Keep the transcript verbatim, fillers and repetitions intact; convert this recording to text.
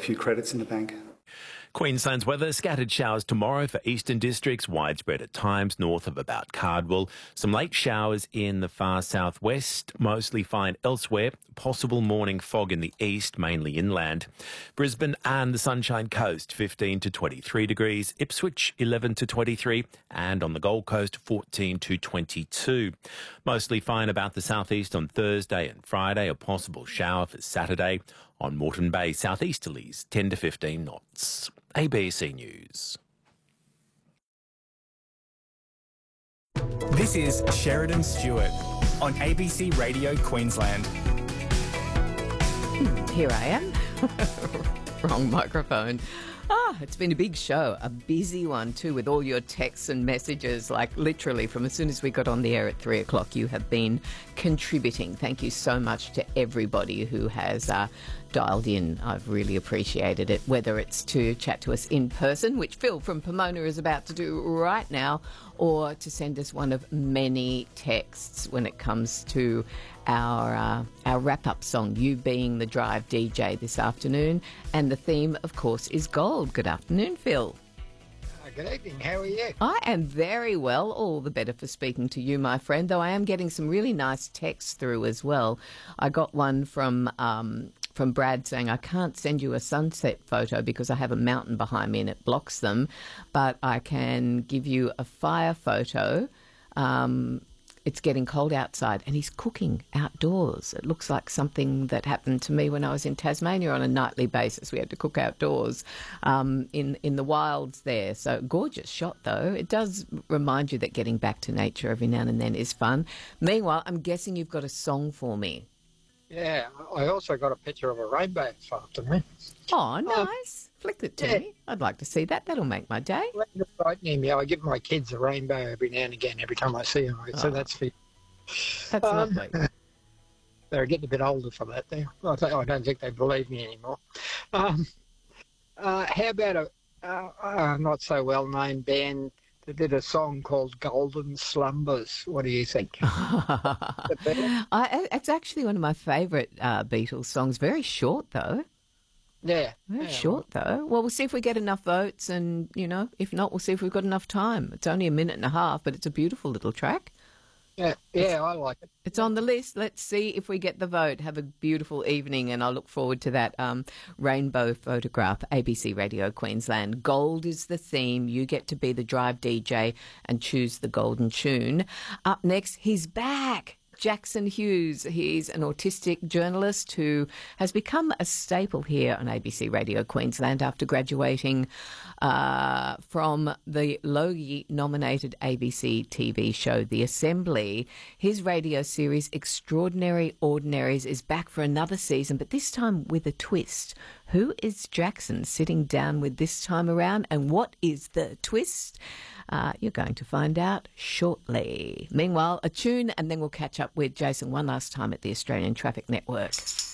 few credits in the bank. Queensland's weather, scattered showers tomorrow for eastern districts, widespread at times north of about Cardwell. Some late showers in the far southwest, mostly fine elsewhere. Possible morning fog in the east, mainly inland. Brisbane and the Sunshine Coast, fifteen to twenty-three degrees. Ipswich, eleven to twenty-three. And on the Gold Coast, fourteen to twenty-two. Mostly fine about the southeast on Thursday and Friday. A possible shower for Saturday. On Moreton Bay, southeasterlies, ten to fifteen knots. A B C News. This is Sheridan Stewart on A B C Radio Queensland. Here I am. Wrong microphone. Ah, it's been a big show, a busy one too, with all your texts and messages, like literally from as soon as we got on the air at three o'clock, you have been contributing. Thank you so much to everybody who has uh, dialed in. I've really appreciated it, whether it's to chat to us in person, which Phil from Pomona is about to do right now, or to send us one of many texts when it comes to our uh, our wrap-up song, you being the Drive D J this afternoon. And the theme, of course, is gold. Good afternoon, Phil. Uh, good evening. How are you? I am very well. All the better for speaking to you, my friend, though I am getting some really nice texts through as well. I got one from... Um, from Brad saying, I can't send you a sunset photo because I have a mountain behind me and it blocks them, but I can give you a fire photo. Um, it's getting cold outside and he's cooking outdoors. It looks like something that happened to me when I was in Tasmania on a nightly basis. We had to cook outdoors um, in, in the wilds there. So gorgeous shot, though. It does remind you that getting back to nature every now and then is fun. Meanwhile, I'm guessing you've got a song for me. Yeah, I also got a picture of a rainbow this afternoon. Oh, nice. Um, Flick it to yeah. me. I'd like to see that. That'll make my day. It's frightening me. I give my kids a rainbow every now and again, every time I see them. So Oh. that's for That's Um, lovely. They're getting a bit older for that. They, I don't I don't think they believe me anymore. Um, uh, how about a uh, uh, not so well-known band that did a song called Golden Slumbers? What do you think? I, it's actually one of my favourite uh, Beatles songs. Very short, though. Yeah. Very yeah, short, though. Well, we'll see if we get enough votes, and, you know, if not, we'll see if we've got enough time. It's only a minute and a half, but it's a beautiful little track. Yeah, yeah, I like it. It's on the list. Let's see if we get the vote. Have a beautiful evening, and I look forward to that um, rainbow photograph. A B C Radio Queensland. Gold is the theme. You get to be the Drive D J and choose the golden tune. Up next, he's back. Jackson Hughes. He's an autistic journalist who has become a staple here on A B C Radio Queensland after graduating uh, from the Logie-nominated A B C T V show The Assembly. His radio series Extraordinary Ordinaries is back for another season, but this time with a twist. Who is Jackson sitting down with this time around, and what is the twist? Uh, you're going to find out shortly. Meanwhile, a tune, and then we'll catch up with Jason one last time at the Australian Traffic Network.